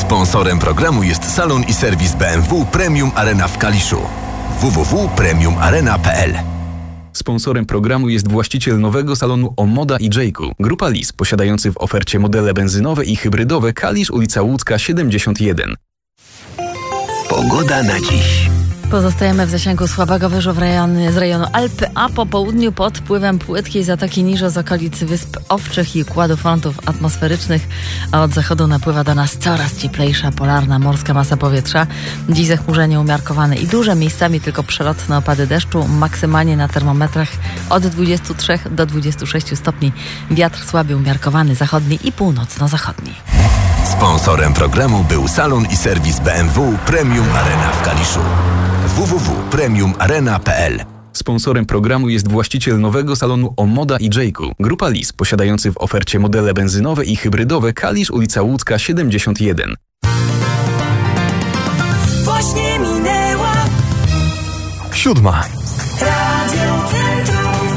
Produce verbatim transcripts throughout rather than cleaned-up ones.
Sponsorem programu jest salon i serwis B M W Premium Arena w Kaliszu. w w w kropka premium arena kropka p l. Sponsorem programu jest właściciel nowego salonu Omoda i Jayku. Grupa Lis, posiadający w ofercie modele benzynowe i hybrydowe. Kalisz, ulica Łódzka siedemdziesiąt jeden. Pogoda na dziś. Pozostajemy w zasięgu słabego wyżu w rejony, z rejonu Alpy, a po południu pod wpływem płytkiej Zatoki Niżo z okolicy Wysp Owczych i układu frontów atmosferycznych, a od zachodu napływa do nas coraz cieplejsza polarna morska masa powietrza. Dziś zachmurzenie umiarkowane i duże, miejscami tylko przelotne opady deszczu, maksymalnie na termometrach od dwudziestu trzech do dwudziestu sześciu stopni. Wiatr słaby umiarkowany zachodni i północno-zachodni. Sponsorem programu był salon i serwis B M W Premium Arena w Kaliszu. w w w kropka premium arena kropka p l. Sponsorem programu jest właściciel nowego salonu Omoda i Jayku. Grupa Lis, posiadający w ofercie modele benzynowe i hybrydowe. Kalisz, ulica Łódzka siedemdziesiąt jeden. Właśnie minęła Siódma. Radio Centrum.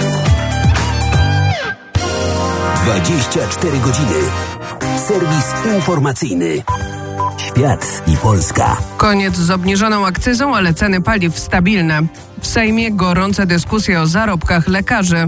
dwadzieścia cztery godziny. Serwis informacyjny. Świat i Polska. Koniec z obniżoną akcyzą, ale ceny paliw stabilne. W Sejmie gorące dyskusje o zarobkach lekarzy.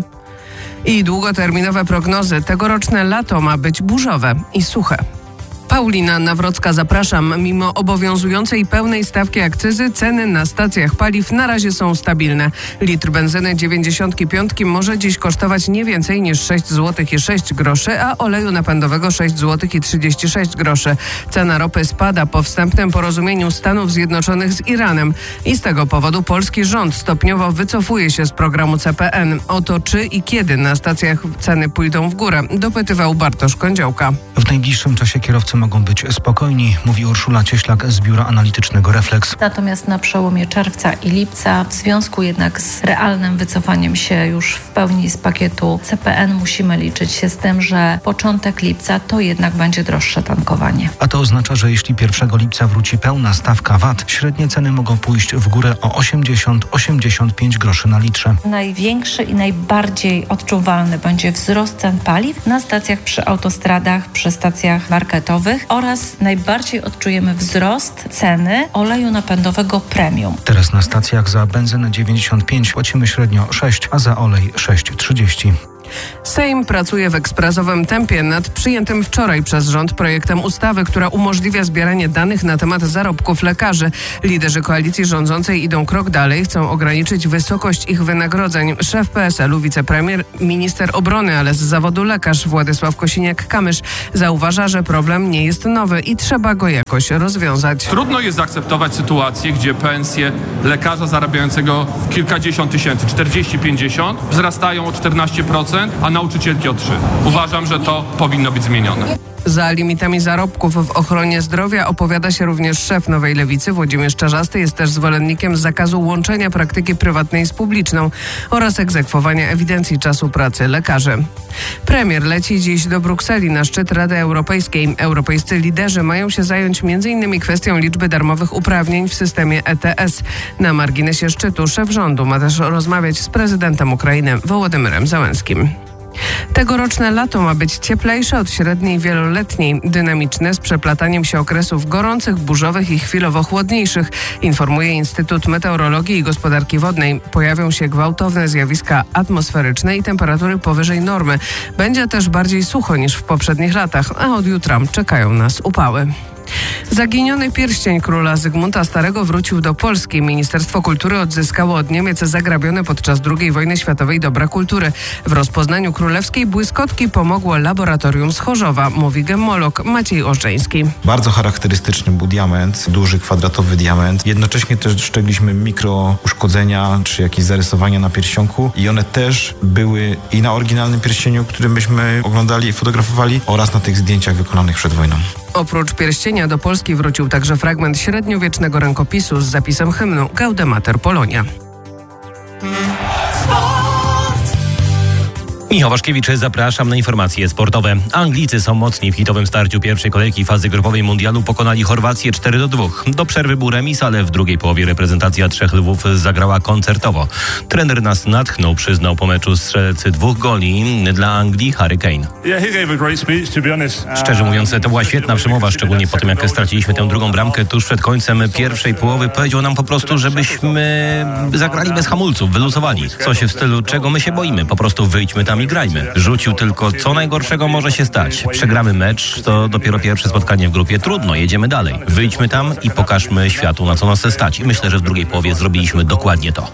I długoterminowe prognozy. Tegoroczne lato ma być burzowe i suche. Paulina Nawrocka, zapraszam. Mimo obowiązującej pełnej stawki akcyzy ceny na stacjach paliw na razie są stabilne. Litr benzyny dziewięćdziesiąt pięć może dziś kosztować nie więcej niż sześć złotych i sześć groszy, a oleju napędowego sześć złotych i trzydzieści sześć groszy. Cena ropy spada po wstępnym porozumieniu Stanów Zjednoczonych z Iranem. I z tego powodu polski rząd stopniowo wycofuje się z programu C P N. O to, czy i kiedy na stacjach ceny pójdą w górę, dopytywał Bartosz Kądziołka. W najbliższym czasie kierowcy mogą być spokojni, mówi Urszula Cieślak z Biura Analitycznego Refleks. Natomiast na przełomie czerwca i lipca, w związku jednak z realnym wycofaniem się już w pełni z pakietu C P N, musimy liczyć się z tym, że początek lipca to jednak będzie droższe tankowanie. A to oznacza, że jeśli pierwszego lipca wróci pełna stawka V A T, średnie ceny mogą pójść w górę o osiemdziesiąt do osiemdziesięciu pięciu groszy na litrze. Największy i najbardziej odczuwalny będzie wzrost cen paliw na stacjach przy autostradach, przy stacjach marketowych oraz najbardziej odczujemy wzrost ceny oleju napędowego premium. Teraz na stacjach za benzynę dziewięćdziesiąt pięć płacimy średnio sześć, a za olej sześć trzydzieści. Sejm pracuje w ekspresowym tempie nad przyjętym wczoraj przez rząd projektem ustawy, która umożliwia zbieranie danych na temat zarobków lekarzy. Liderzy koalicji rządzącej idą krok dalej, chcą ograniczyć wysokość ich wynagrodzeń. Szef P S L u, wicepremier, minister obrony, ale z zawodu lekarz Władysław Kosiniak-Kamysz zauważa, że problem nie jest nowy i trzeba go jakoś rozwiązać. Trudno jest zaakceptować sytuację, gdzie pensje lekarza zarabiającego kilkadziesiąt tysięcy, czterdzieści pięćdziesiąt, wzrastają o czternaście procent, a nauczycielki o trzy. Uważam, że to powinno być zmienione. Za limitami zarobków w ochronie zdrowia opowiada się również szef Nowej Lewicy Włodzimierz Czarzasty. Jest też zwolennikiem zakazu łączenia praktyki prywatnej z publiczną oraz egzekwowania ewidencji czasu pracy lekarzy. Premier leci dziś do Brukseli na szczyt Rady Europejskiej. Europejscy liderzy mają się zająć między innymi kwestią liczby darmowych uprawnień w systemie E T S. Na marginesie szczytu szef rządu ma też rozmawiać z prezydentem Ukrainy Wołodymyrem Zełenskim. Tegoroczne lato ma być cieplejsze od średniej wieloletniej, dynamiczne z przeplataniem się okresów gorących, burzowych i chwilowo chłodniejszych, informuje Instytut Meteorologii i Gospodarki Wodnej. Pojawią się gwałtowne zjawiska atmosferyczne i temperatury powyżej normy. Będzie też bardziej sucho niż w poprzednich latach, a od jutra czekają nas upały. Zaginiony pierścień króla Zygmunta Starego wrócił do Polski. Ministerstwo Kultury odzyskało od Niemiec zagrabione podczas drugiej wojny światowej dobra kultury. W rozpoznaniu królewskiej błyskotki pomogło laboratorium z Chorzowa, mówi gemmolog Maciej Ożdżeński. Bardzo charakterystyczny był diament, duży kwadratowy diament. Jednocześnie też dostrzegliśmy mikro uszkodzenia czy jakieś zarysowania na pierścionku i one też były i na oryginalnym pierścieniu, który myśmy oglądali i fotografowali, oraz na tych zdjęciach wykonanych przed wojną. Oprócz pierścienia do Polski wrócił także fragment średniowiecznego rękopisu z zapisem hymnu Gaudeamer Polonia. Michał Waszkiewicz, zapraszam na informacje sportowe. Anglicy są mocni w hitowym starciu pierwszej kolejki fazy grupowej mundialu. Pokonali Chorwację cztery do dwóch. Do przerwy był remis, ale w drugiej połowie reprezentacja Trzech Lwów zagrała koncertowo. Trener nas natchnął, przyznał po meczu strzelec dwóch goli dla Anglii Harry Kane. Szczerze mówiąc, to była świetna przemowa, szczególnie po tym, jak straciliśmy tę drugą bramkę tuż przed końcem pierwszej połowy. Powiedział nam po prostu, żebyśmy zagrali bez hamulców, wyluzowali. Coś w stylu, czego my się boimy, po prostu wyjdźmy tam i grajmy. Rzucił tylko, co najgorszego może się stać. Przegramy mecz, to dopiero pierwsze spotkanie w grupie. Trudno, jedziemy dalej. Wyjdźmy tam i pokażmy światu, na co nas stać. I myślę, że w drugiej połowie zrobiliśmy dokładnie to.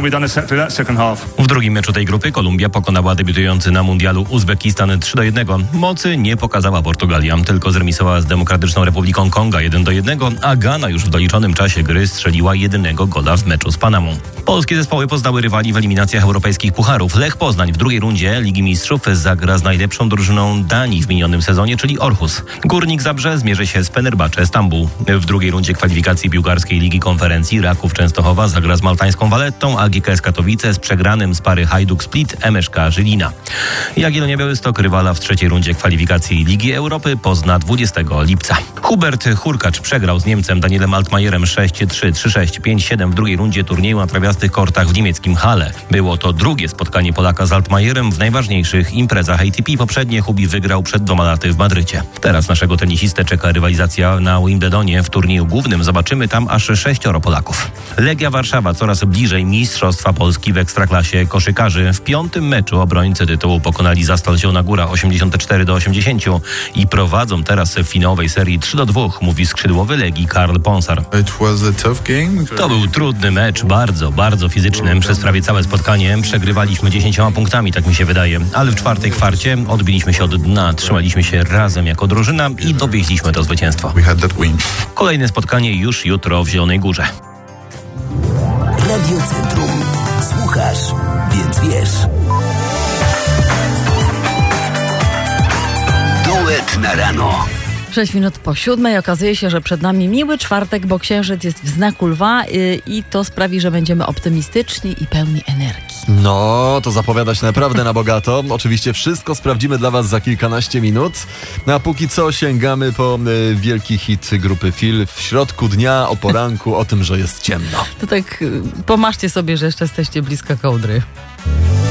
W drugim meczu tej grupy Kolumbia pokonała debiutujący na mundialu Uzbekistan trzy do jednego. Mocy nie pokazała Portugalia, tylko zremisowała z Demokratyczną Republiką Konga jeden do jednego, a Gana już w doliczonym czasie gry strzeliła jedynego gola w meczu z Panamą. Polskie zespoły poznały rywali w eliminacjach europejskich pucharów. Lech Poznań w drugiej rundzie Ligi Mistrzów zagra z najlepszą drużyną Danii w minionym sezonie, czyli Orhus. Górnik Zabrze zmierzy się z Fenerbahce Stambuł. W drugiej rundzie kwalifikacji piłkarskiej Ligi Konferencji Raków Częstochowa zagra z maltańską Valettą, a G K S Katowice z przegranym z pary Hajduk Split M S K Żylina. Jagiellonia Białystok rywala w trzeciej rundzie kwalifikacji Ligi Europy pozna dwudziestego lipca. Hubert Hurkacz przegrał z Niemcem Danielem Altmajerem sześć trzy, trzy sześć, pięć siedem w drugiej rundzie turnieju na trawiastych kortach w niemieckim Halle. Było to drugie spotkanie Polaka z Altmajerem w najważniejszych imprezach A T P. Poprzednie Hubi wygrał przed dwoma laty w Madrycie. Teraz naszego tenisistę czeka rywalizacja na Wimbledonie. W turnieju głównym zobaczymy tam aż sześcioro Polaków. Legia Warszawa coraz bliżej Mistrzostwa Polski w Ekstraklasie koszykarzy. W piątym meczu obrońcy tytułu pokonali Zastal Zielona Góra osiemdziesiąt cztery do osiemdziesięciu i prowadzą teraz w finałowej serii trzy do dwóch, mówi skrzydłowy Legii Karl Ponsar. To był trudny mecz, bardzo, bardzo fizyczny. Przez prawie całe spotkanie przegrywaliśmy dziesięcioma punktami, tak mi się wydaje, ale w czwartej kwarcie odbiliśmy się od dna, trzymaliśmy się razem jako drużyna i dowieźliśmy to zwycięstwo. Kolejne spotkanie już jutro w Zielonej Górze. Radio Centrum. Słuchasz, więc wiesz. Duet na rano. sześć minut po siódmej. Okazuje się, że przed nami miły czwartek, bo księżyc jest w znaku lwa yy, i to sprawi, że będziemy optymistyczni i pełni energii. No, to zapowiada się naprawdę na bogato. Oczywiście wszystko sprawdzimy dla was za kilkanaście minut. No, a póki co sięgamy po y, wielki hit grupy Fil w środku dnia, o poranku, o tym, że jest ciemno. To tak y, pomaszcie sobie, że jeszcze jesteście blisko kołdry.